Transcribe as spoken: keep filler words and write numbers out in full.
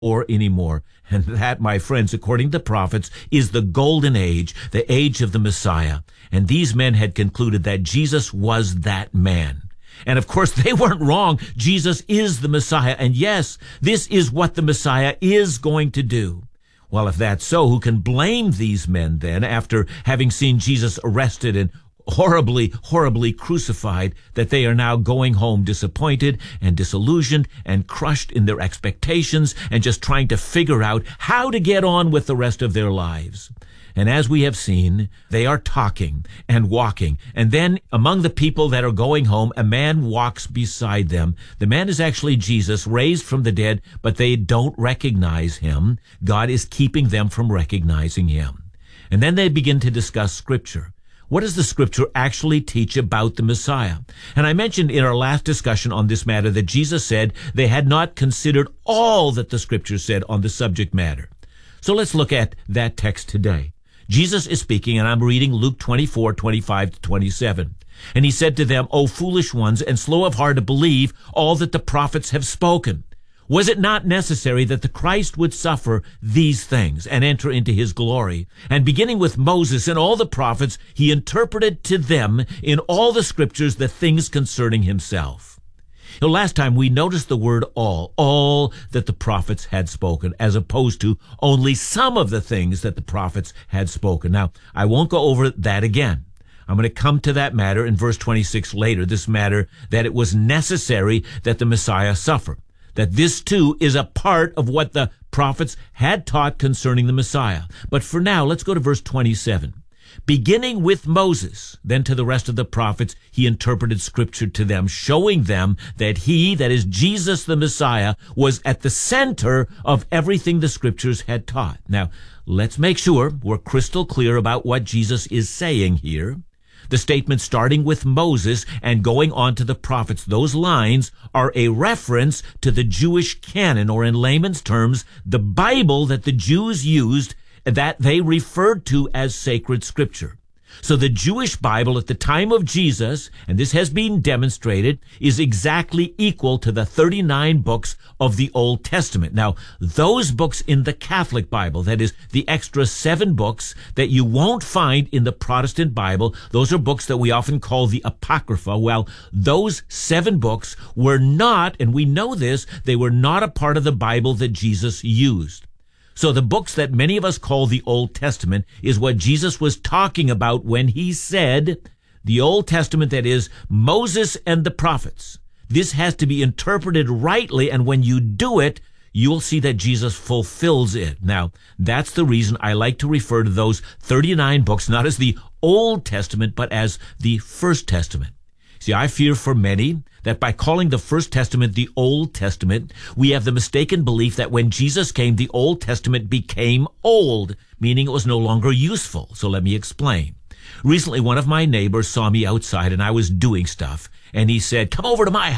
or anymore. And that, my friends, according to the prophets, is the golden age, the age of the Messiah. And these men had concluded that Jesus was that man. And of course, they weren't wrong. Jesus is the Messiah. And yes, this is what the Messiah is going to do. Well, if that's so, who can blame these men then, after having seen Jesus arrested and horribly, horribly crucified, that they are now going home disappointed and disillusioned and crushed in their expectations and just trying to figure out how to get on with the rest of their lives? And as we have seen, they are talking and walking. And then among the people that are going home, a man walks beside them. The man is actually Jesus, raised from the dead, but they don't recognize him. God is keeping them from recognizing him. And then they begin to discuss Scripture. What does the Scripture actually teach about the Messiah? And I mentioned in our last discussion on this matter that Jesus said they had not considered all that the Scripture said on the subject matter. So let's look at that text today. Jesus is speaking, and I'm reading Luke twenty-four, twenty-five to twenty-seven. And he said to them, O foolish ones, and slow of heart to believe all that the prophets have spoken. Was it not necessary that the Christ would suffer these things and enter into his glory? And beginning with Moses and all the prophets, he interpreted to them in all the Scriptures the things concerning himself. Now, last time we noticed the word all, all that the prophets had spoken, as opposed to only some of the things that the prophets had spoken. Now, I won't go over that again. I'm going to come to that matter in verse twenty-six later, this matter that it was necessary that the Messiah suffer. That this too is a part of what the prophets had taught concerning the Messiah. But for now, let's go to verse twenty-seven. Beginning with Moses, then to the rest of the prophets, he interpreted Scripture to them, showing them that he, that is Jesus the Messiah, was at the center of everything the Scriptures had taught. Now, let's make sure we're crystal clear about what Jesus is saying here. The statement starting with Moses and going on to the prophets, those lines are a reference to the Jewish canon, or in layman's terms, the Bible that the Jews used, that they referred to as sacred Scripture. So the Jewish Bible at the time of Jesus, and this has been demonstrated, is exactly equal to the thirty-nine books of the Old Testament. Now, those books in the Catholic Bible, that is, the extra seven books that you won't find in the Protestant Bible, those are books that we often call the Apocrypha. Well, those seven books were not, and we know this, they were not a part of the Bible that Jesus used. So the books that many of us call the Old Testament is what Jesus was talking about when he said, the Old Testament, that is, Moses and the prophets. This has to be interpreted rightly, and when you do it, you'll see that Jesus fulfills it. Now, that's the reason I like to refer to those thirty-nine books not as the Old Testament, but as the First Testament. See, I fear for many that by calling the First Testament the Old Testament, we have the mistaken belief that when Jesus came, the Old Testament became old, meaning it was no longer useful. So let me explain. Recently, one of my neighbors saw me outside and I was doing stuff, and he said, "Come over to my house.